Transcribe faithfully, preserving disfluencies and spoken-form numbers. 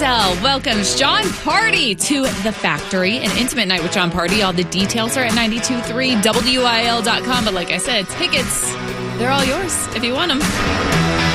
X L welcomes Jon Pardi to The Factory, an intimate night with Jon Pardi. All the details are at nine two three W I L dot com. But like I said, tickets, they're all yours if you want them.